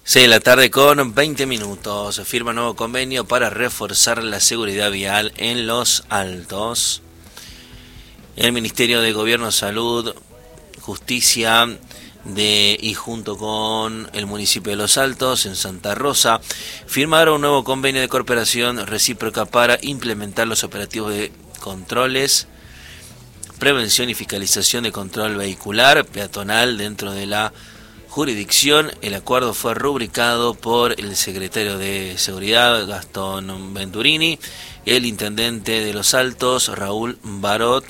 6 de la tarde con 20 minutos. Se firma nuevo convenio para reforzar la seguridad vial en Los Altos. El Ministerio de Gobierno, Salud, Justicia y junto con el municipio de Los Altos, en Santa Rosa, firmaron un nuevo convenio de cooperación recíproca para implementar los operativos de controles, prevención y fiscalización de control vehicular peatonal dentro de la jurisdicción. El acuerdo fue rubricado por el secretario de Seguridad, Gastón Venturini, el intendente de Los Altos, Raúl Barot.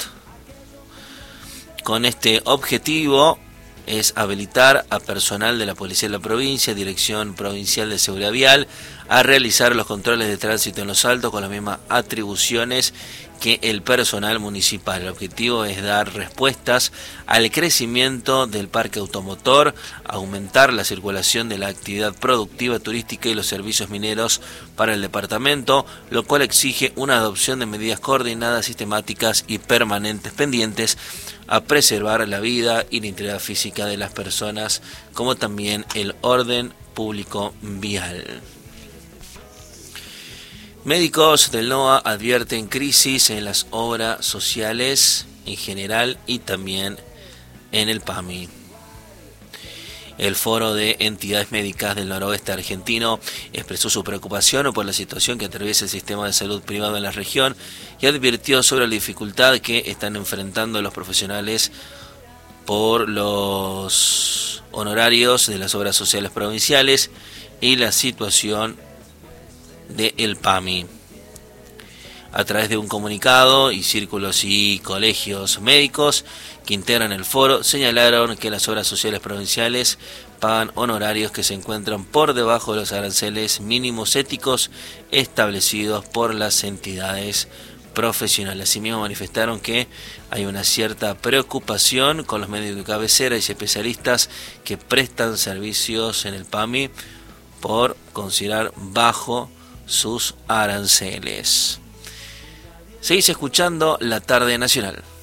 Con este objetivo es habilitar a personal de la Policía de la Provincia, Dirección Provincial de Seguridad Vial, a realizar los controles de tránsito en Los Altos con las mismas atribuciones que el personal municipal. El objetivo es dar respuestas al crecimiento del parque automotor, aumentar la circulación de la actividad productiva, turística y los servicios mineros para el departamento, lo cual exige una adopción de medidas coordinadas, sistemáticas y permanentes pendientes a preservar la vida y la integridad física de las personas, como también el orden público vial. Médicos del NOA advierten crisis en las obras sociales en general y también en el PAMI. El Foro de Entidades Médicas del Noroeste Argentino expresó su preocupación por la situación que atraviesa el sistema de salud privado en la región y advirtió sobre la dificultad que están enfrentando los profesionales por los honorarios de las obras sociales provinciales y la situación de el PAMI. A través de un comunicado, y círculos y colegios médicos que integran el foro señalaron que las obras sociales provinciales pagan honorarios que se encuentran por debajo de los aranceles mínimos éticos establecidos por las entidades profesionales. Asimismo manifestaron que hay una cierta preocupación con los médicos de cabecera y especialistas que prestan servicios en el PAMI por considerar bajo sus aranceles. Seguís escuchando La Tarde Nacional.